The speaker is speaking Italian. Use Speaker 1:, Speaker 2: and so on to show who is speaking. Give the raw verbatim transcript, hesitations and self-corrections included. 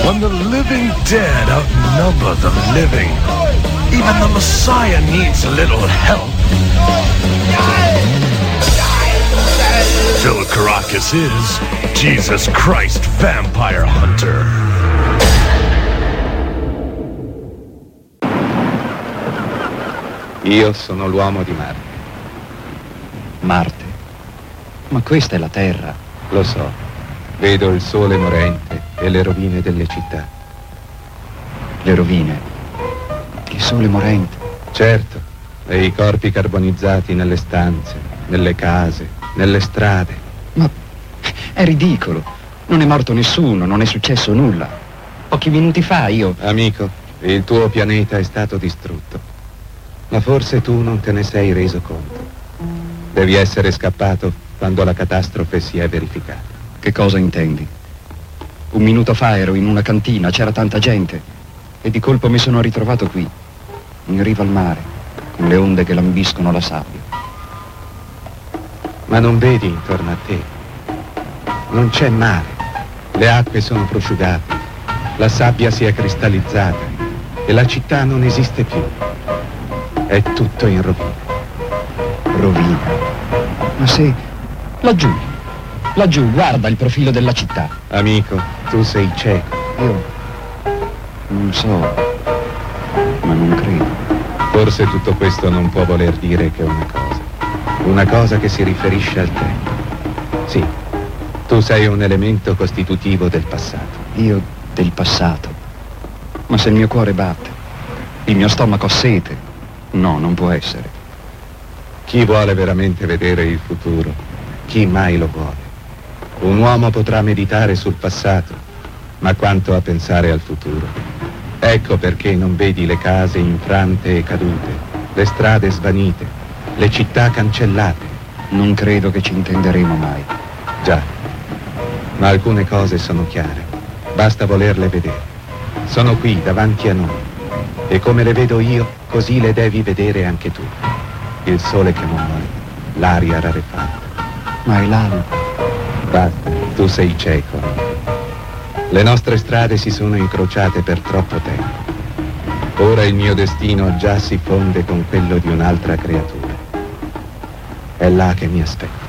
Speaker 1: When the living dead outnumber the living, even the Messiah needs a little help. Phil Caracas is Jesus Christ Vampire Hunter.
Speaker 2: Io sono l'uomo di Marte.
Speaker 3: Marte? Ma questa è la Terra.
Speaker 2: Lo so. Vedo il sole morente e le rovine delle città.
Speaker 3: Le rovine? Il sole morente?
Speaker 2: Certo. E i corpi carbonizzati nelle stanze, nelle case, nelle strade.
Speaker 3: Ma è ridicolo. Non è morto nessuno, non è successo nulla. Pochi minuti fa io...
Speaker 2: Amico, il tuo pianeta è stato distrutto. Ma forse tu non te ne sei reso conto. Devi essere scappato quando la catastrofe si è verificata.
Speaker 3: Che cosa intendi? Un minuto fa ero in una cantina, c'era tanta gente e di colpo mi sono ritrovato qui, in riva al mare, con le onde che lambiscono la sabbia.
Speaker 2: Ma non vedi intorno a te? Non c'è mare. Le acque sono prosciugate, la sabbia si è cristallizzata e la città non esiste più. È tutto in rovina.
Speaker 3: Rovina? Ma se... Laggiù, laggiù, guarda il profilo della città.
Speaker 2: Amico, tu sei cieco.
Speaker 3: Io... non so, ma non credo.
Speaker 2: Forse tutto questo non può voler dire che una cosa. Una cosa che si riferisce al tempo. Sì, tu sei un elemento costitutivo del passato.
Speaker 3: Io del passato? Ma se il mio cuore batte, il mio stomaco ha sete... No, non può essere.
Speaker 2: Chi vuole veramente vedere il futuro? Chi mai lo vuole? Un uomo potrà meditare sul passato, ma quanto a pensare al futuro? Ecco perché non vedi le case infrante e cadute, le strade svanite, le città cancellate.
Speaker 3: Non credo che ci intenderemo mai.
Speaker 2: Già, ma alcune cose sono chiare. Basta volerle vedere. Sono qui, davanti a noi. E come le vedo io, così le devi vedere anche tu. Il sole che non muore, l'aria rarefatta.
Speaker 3: Ma è l'alba.
Speaker 2: Basta, tu sei cieco. Le nostre strade si sono incrociate per troppo tempo. Ora il mio destino già si fonde con quello di un'altra creatura. È là che mi aspetta.